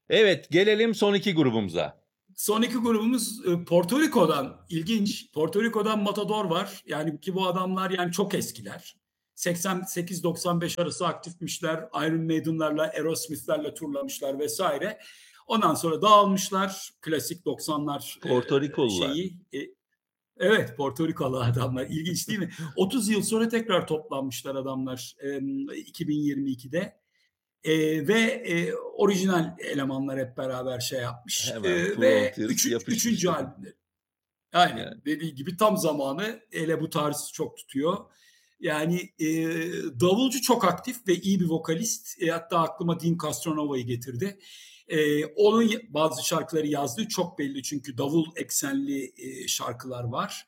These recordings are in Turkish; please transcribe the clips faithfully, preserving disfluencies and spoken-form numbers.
Evet, gelelim son iki grubumuza. Son iki grubumuz, ııı, Porto Rico'dan ilginç. Porto Rico'dan Matador var. Yani ki bu adamlar yani çok eskiler. seksen sekiz doksan beş arası aktifmişler. Iron Maiden'larla, Aerosmith'lerle turlamışlar vesaire. Ondan sonra dağılmışlar. Klasik doksanlar eee, Porto Rikolular. şeyi. E, evet, Porto Rikolu adamlar. İlginç değil mi? otuz yıl sonra tekrar toplanmışlar adamlar emm, iki bin yirmi ikide. Eee, ve, eee, orijinal elemanlar hep beraber şey yapmış, Hemen eee, ve Frontiers üçün üçüncü yapışmışlar. albümleri. Aynen, Evet. dediği gibi tam zamanı. Hele bu tarz çok tutuyor. Yani, eee, davulcu çok aktif ve iyi bir vokalist. Eee, hatta aklıma Dean Castronova'yı getirdi. Eee, onun ya bazı şarkıları yazdığı çok belli çünkü davul eksenli, eee, şarkılar var.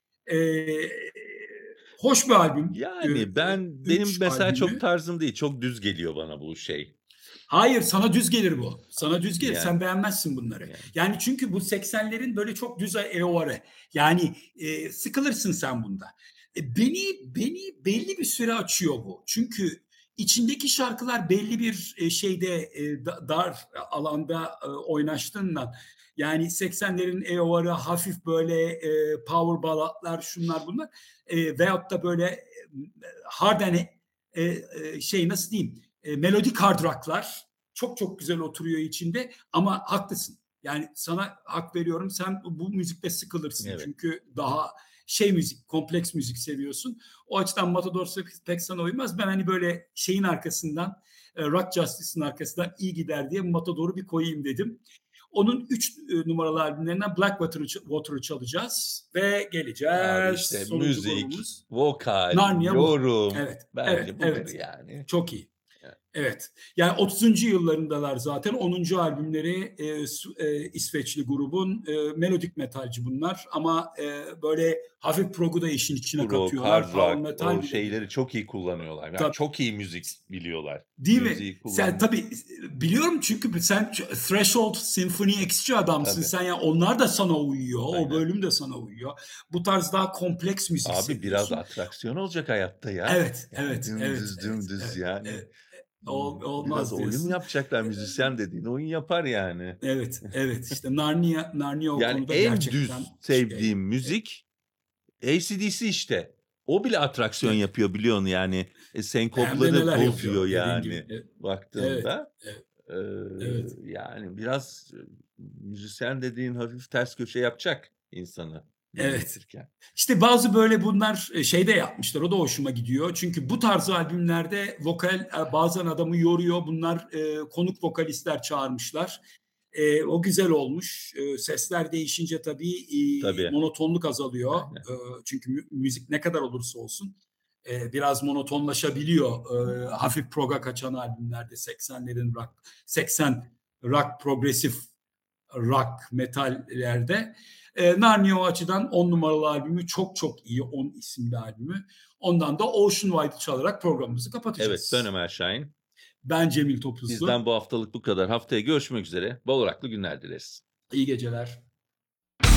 Eee, hoş bir albüm. Eee, Yani ben benim üç mesela çok albümü. tarzım değil. Çok düz geliyor bana bu şey. Hayır, sana düz gelir bu. Sana düz gelir. Yani, Sen beğenmezsin bunları. yani. Yani çünkü bu seksenlerin böyle çok düz eoarı. Yani, eee, sıkılırsın sen bunda. E, beni beni belli bir süre açıyor bu. Çünkü içindeki şarkılar belli bir, eee, şeyde, eee, da dar alanda, eee, oynaştığından yani seksenlerin eoarı hafif böyle, eee, power ballad'lar şunlar bunlar, eee, veyahut da böyle, emm, hard and eee, eee, şey nasıl diyeyim, eee, melodik hard rock'lar çok çok güzel oturuyor içinde ama haklısın. Yani sana hak veriyorum. Sen bu müzikte sıkılırsın. Evet. Çünkü daha şey müzik, kompleks müzik seviyorsun. O açıdan Matador pek sana uymaz. Ben hani böyle şeyin arkasından, eee, Rock Justice'ın arkasından iyi gider diye Matador'u bir koyayım dedim. Onun üç eee, numaralı albümlerinden Blackwater'ı Water'ı çalacağız ve Abi geleceğiz işte sonuncu müzik, grubumuz. vokal, Narnia bu. yorum Evet, evet, bence budur evet. yani. Çok iyi. Evet. Evet. Yani otuzuncu yıllarındalar zaten. onuncu albümleri eee, Su eee, İsveçli grubun. Eee, melodik metalci bunlar ama, eee, böyle hafif prog'u da işin içine Prog, katıyorlar. hard Power rock metal o bile şeyleri değil. çok iyi kullanıyorlar. Yani Tabii. çok iyi müzik biliyorlar. Değil mi? Müziği Sen kullanmak. tabii biliyorum çünkü sen Threshold Symphony X'ci adamsın. Tabii. Sen ya onlar da sana uyuyor. O Aynen. bölüm de sana uyuyor. Bu tarz daha kompleks müzik Abi biraz seviyorsun. atraksiyon olacak hayatta ya. Evet, Yani evet, evet, dümdüz evet, dümdüz evet, yani. evet. Ol Imm, biraz olmaz oyun diyorsun. yapacaklar. Müzisyen dediğin oyun yapar yani. Evet, evet. İşte Narnia Narnia o Yani konuda en gerçekten düz şey. sevdiğim E müzik A C/D C işte. O bile atraksiyon evet. yapıyor biliyorsun yani. E, Hem de senkopları neler bozuyor yapıyor dediğin yani gibi. E evet, baktığında. evet, Eee, evet. yani biraz, eee, müzisyen dediğin hafif ters köşe yapacak insanı Evet. dinletirken. İşte bazı böyle bunlar e, şey de yapmışlar. O da hoşuma gidiyor. Çünkü bu tarz albümlerde vokal e, bazen adamı yoruyor. Bunlar e, konuk vokalistler çağırmışlar. E, o güzel olmuş. E, sesler değişince tabii e, Tabii. monotonluk azalıyor. Aynen. E, çünkü mü- müzik ne kadar olursa olsun e, biraz monotonlaşabiliyor. E, hafif proga kaçan albümlerde seksenlerin rock, seksen rock progresif rock, metallerde. E, Narnia o açıdan on numaralı albümü çok çok iyi. on isimli albümü. Ondan da Ocean Wide'ı çalarak programımızı Evet, ben kapatacağız. Ömer Şahin. Ben Cemil Bizden Topuzlu. bu haftalık bu kadar. Haftaya görüşmek üzere. Bol oraklı günler dileriz. İyi geceler.